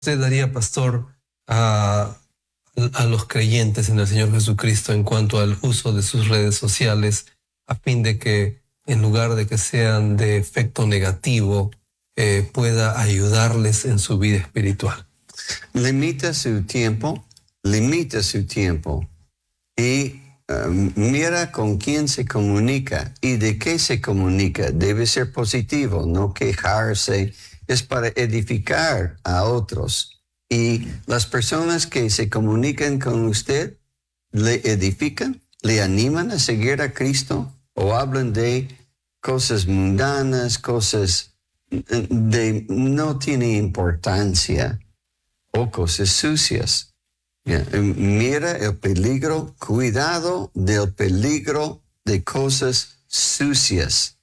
usted daría, pastor, a los creyentes en el Señor Jesucristo en cuanto al uso de sus redes sociales, a fin de que, en lugar de que sean de efecto negativo, pueda ayudarles en su vida espiritual? Limita su tiempo y mira con quién se comunica y de qué se comunica. Debe ser positivo, no quejarse. Es para edificar a otros. Y las personas que se comunican con usted, le edifican, le animan a seguir a Cristo o hablan de cosas mundanas, cosas de no tiene importancia o cosas sucias. Mira el peligro, cuidado del peligro de cosas sucias,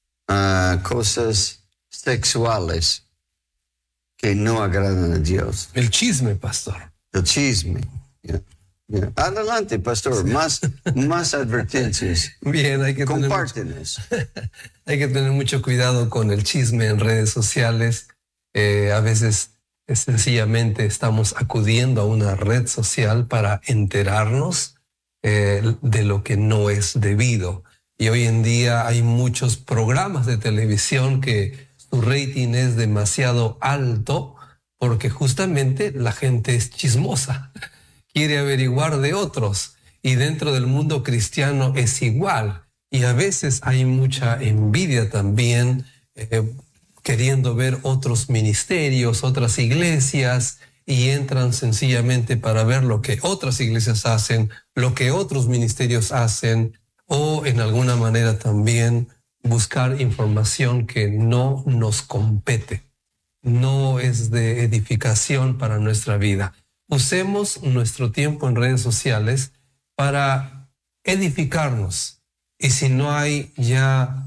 cosas sexuales que no agradan a Dios. El chisme, pastor. El chisme. Adelante, pastor, más advertencias. Bien, hay que compártenos. Hay que tener mucho cuidado con el chisme en redes sociales. A veces sencillamente estamos acudiendo a una red social para enterarnos de lo que no es debido. Y hoy en día hay muchos programas de televisión que su rating es demasiado alto porque justamente la gente es chismosa, quiere averiguar de otros, y dentro del mundo cristiano es igual. Y a veces hay mucha envidia también, queriendo ver otros ministerios, otras iglesias, y entran sencillamente para ver lo que otras iglesias hacen, lo que otros ministerios hacen, o en alguna manera también buscar información que no nos compete, no es de edificación para nuestra vida. Usemos nuestro tiempo en redes sociales para edificarnos, y si no hay ya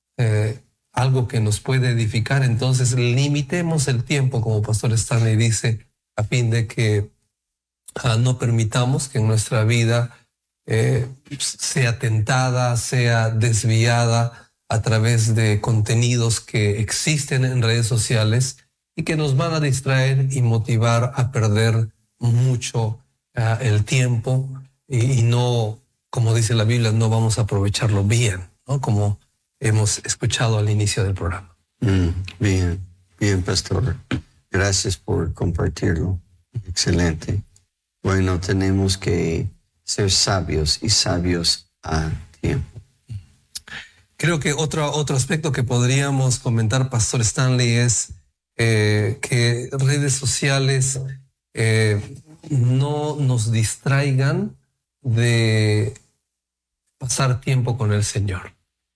algo que nos puede edificar, entonces limitemos el tiempo, como Pastor Stanley dice, a fin de que no permitamos que nuestra vida sea tentada, sea desviada a través de contenidos que existen en redes sociales y que nos van a distraer y motivar a perder mucho el tiempo, y no, como dice la Biblia, no vamos a aprovecharlo bien, ¿no? Como hemos escuchado al inicio del programa. Bien, pastor. Gracias por compartirlo. Excelente. Bueno, tenemos que ser sabios y sabios a tiempo. Creo que otro aspecto que podríamos comentar, Pastor Stanley, es que redes sociales no nos distraigan de pasar tiempo con el Señor.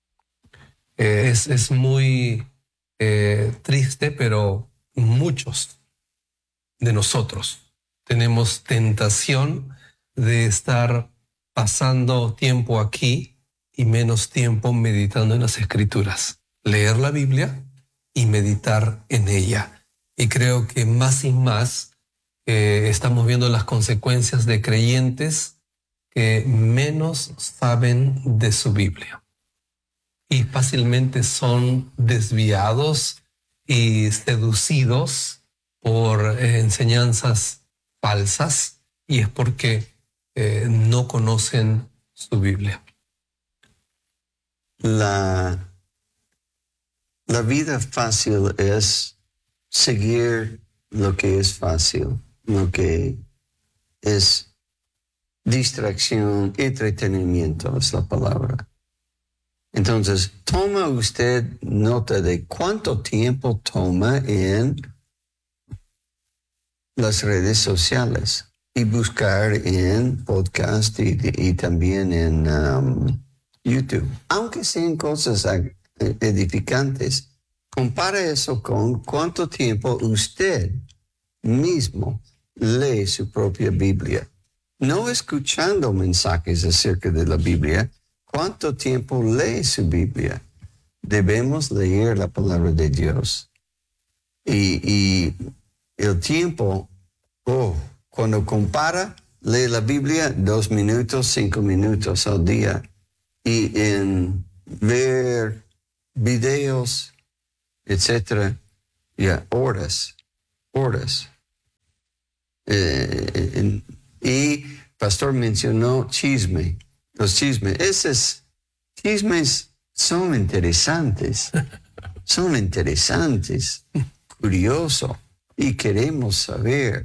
Es muy triste, pero muchos de nosotros tenemos tentación de estar pasando tiempo aquí y menos tiempo meditando en las Escrituras. Leer la Biblia y meditar en ella. Y creo que más y más estamos viendo las consecuencias de creyentes que menos saben de su Biblia y fácilmente son desviados y seducidos por enseñanzas falsas, y es porque no conocen su Biblia. La vida fácil es seguir lo que es fácil, lo que es distracción, entretenimiento es la palabra. Entonces, toma usted nota de cuánto tiempo toma en las redes sociales y buscar en podcast y también en YouTube. Aunque sean cosas edificantes, compara eso con cuánto tiempo usted mismo lee su propia Biblia. No escuchando mensajes acerca de la Biblia, ¿cuánto tiempo lee su Biblia? Debemos leer la palabra de Dios. Y el tiempo, cuando compara, lee la Biblia 2 minutos, 5 minutos al día. Y en ver videos, etcétera, horas. Y pastor mencionó chisme. Los chismes. Esos chismes son interesantes. Son interesantes. Curioso. Y queremos saber.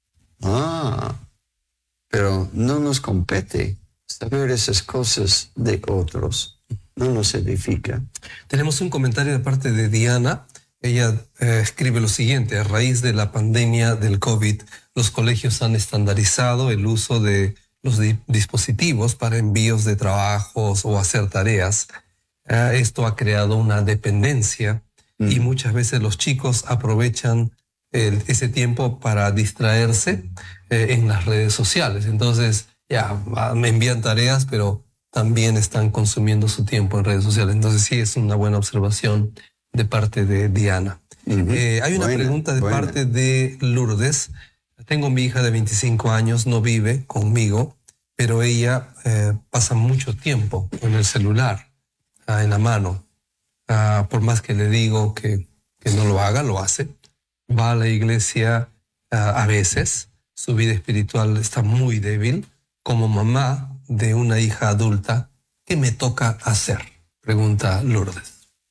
Pero no nos compete saber esas cosas de otros. No nos edifica. Tenemos un comentario de parte de Diana. Ella escribe lo siguiente: a raíz de la pandemia del COVID, los colegios han estandarizado el uso de los dispositivos para envíos de trabajos o hacer tareas. Esto ha creado una dependencia y muchas veces los chicos aprovechan ese tiempo para distraerse en las redes sociales. Entonces, me envían tareas, pero también están consumiendo su tiempo en redes sociales. Entonces, sí, es una buena observación de parte de Diana. Hay una pregunta de parte de Lourdes. Tengo mi hija de 25 años, no vive conmigo, pero ella pasa mucho tiempo con el celular en la mano. Por más que le digo que no lo haga, lo hace. Va a la iglesia a veces. Su vida espiritual está muy débil. Como mamá de una hija adulta, ¿qué me toca hacer? Pregunta Lourdes.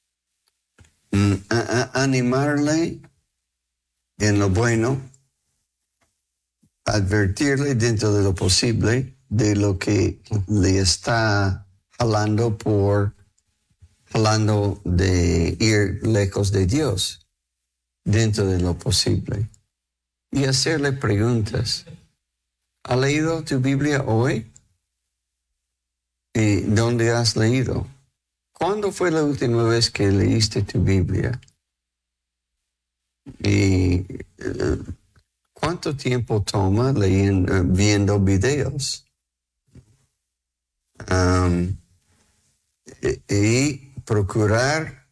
Animarle en lo bueno, advertirle dentro de lo posible de lo que le está jalando de ir lejos de Dios, dentro de lo posible, y hacerle preguntas. ¿Ha leído tu Biblia hoy? ¿Y dónde has leído? ¿Cuándo fue la última vez que leíste tu Biblia? ¿Y cuánto tiempo toma viendo videos? Y procurar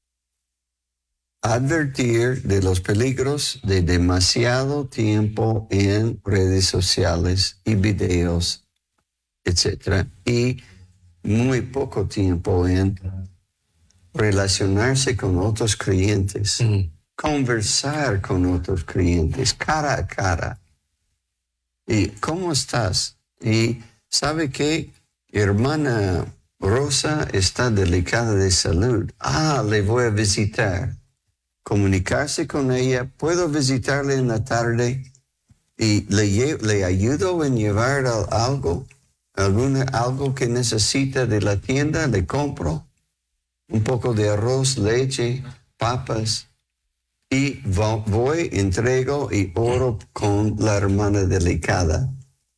advertir de los peligros de demasiado tiempo en redes sociales y videos, etc. Y muy poco tiempo en relacionarse con otros creyentes, conversar con otros creyentes, cara a cara. ¿Y cómo estás? Y ¿sabe qué? Hermana Rosa está delicada de salud. Le voy a visitar. Comunicarse con ella. ¿Puedo visitarle en la tarde? Y le ayudo en llevar algo que necesita de la tienda, le compro un poco de arroz, leche, papas, y voy, entrego y oro con la hermana delicada.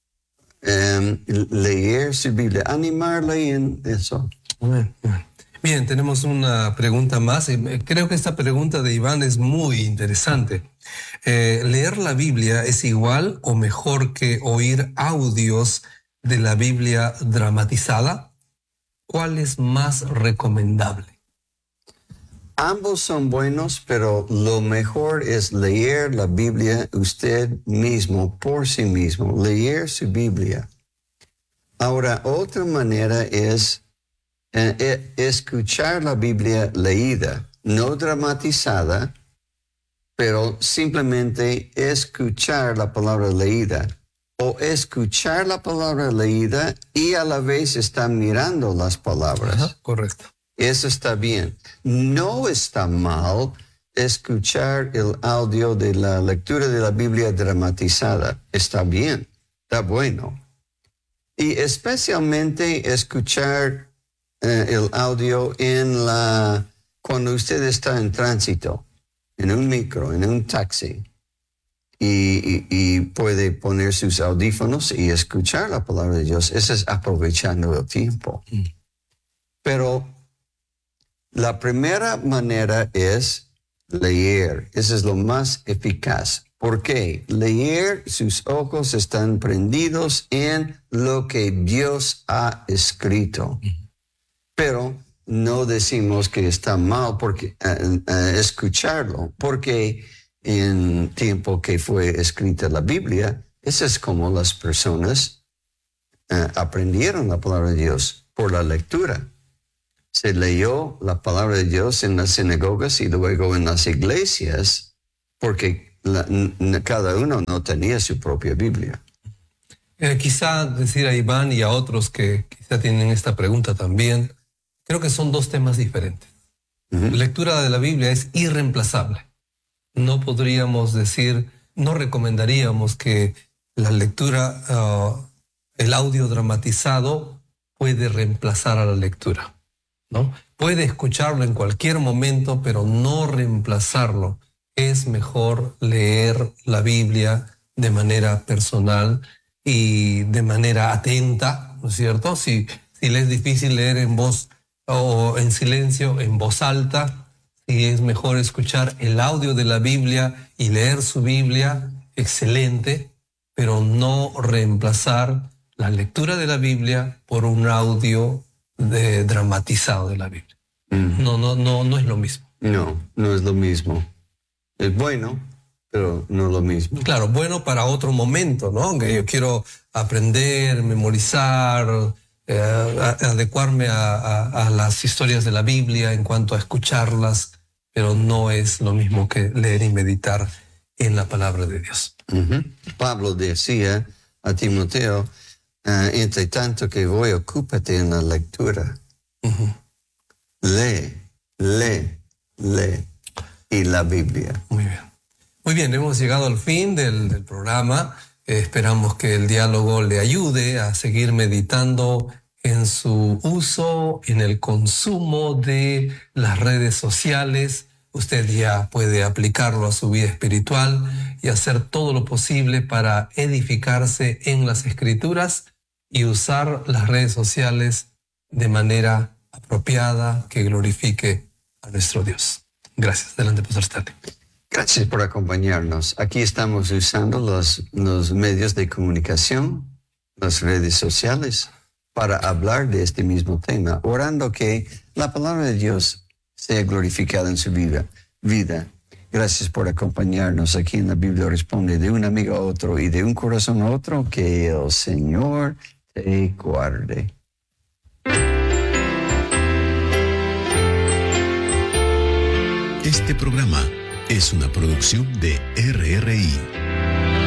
Leer su Biblia, animarle en eso. Bien, tenemos una pregunta más. Creo que esta pregunta de Iván es muy interesante. ¿Leer la Biblia es igual o mejor que oír audios de la Biblia dramatizada? ¿Cuál es más recomendable? Ambos son buenos, pero lo mejor es leer la Biblia usted mismo, por sí mismo, leer su Biblia. Ahora, otra manera es escuchar la Biblia leída, no dramatizada, pero simplemente escuchar la palabra leída. O escuchar la palabra leída y a la vez estar mirando las palabras. Ajá, correcto. Eso está bien. No está mal escuchar el audio de la lectura de la Biblia dramatizada. Está bien, está bueno. Y especialmente escuchar el audio cuando usted está en tránsito, en un micro, en un taxi. Y puede poner sus audífonos y escuchar la palabra de Dios. Eso es aprovechando el tiempo. Pero la primera manera es leer. Eso es lo más eficaz. ¿Por qué? Leer, sus ojos están prendidos en lo que Dios ha escrito. Pero no decimos que está mal porque escucharlo, porque en tiempo que fue escrita la Biblia, eso es como las personas aprendieron la palabra de Dios por la lectura. Se leyó la palabra de Dios en las sinagogas y luego en las iglesias, porque cada uno no tenía su propia Biblia. Quizá decir a Iván y a otros que quizá tienen esta pregunta también, creo que son dos temas diferentes. La lectura de la Biblia es irreemplazable. No podríamos decir, no recomendaríamos que la lectura, el audio dramatizado puede reemplazar a la lectura, ¿no? Puede escucharlo en cualquier momento, pero no reemplazarlo. Es mejor leer la Biblia de manera personal y de manera atenta, ¿no es cierto? Si le es difícil leer en voz o en silencio, en voz alta, y es mejor escuchar el audio de la Biblia y leer su Biblia, excelente, pero no reemplazar la lectura de la Biblia por un audio dramatizado de la Biblia. No es lo mismo. No es lo mismo. Es bueno, pero no es lo mismo. Claro, bueno para otro momento, ¿no? Que yo quiero aprender, memorizar, adecuarme a las historias de la Biblia en cuanto a escucharlas, pero no es lo mismo que leer y meditar en la palabra de Dios. Pablo decía a Timoteo, entre tanto que voy, ocúpate en la lectura. Lee y la Biblia. Muy bien, hemos llegado al fin del programa. Esperamos que el diálogo le ayude a seguir meditando en su uso, en el consumo de las redes sociales. Usted ya puede aplicarlo a su vida espiritual y hacer todo lo posible para edificarse en las Escrituras y usar las redes sociales de manera apropiada que glorifique a nuestro Dios. Gracias. Adelante, Pastor Stanley. Gracias por acompañarnos. Aquí estamos usando los medios de comunicación, las redes sociales, para hablar de este mismo tema, orando que la palabra de Dios sea glorificada en su vida. Gracias por acompañarnos aquí en la Biblia Responde, de un amigo a otro y de un corazón a otro. Que el Señor te guarde. Este programa es una producción de RRI.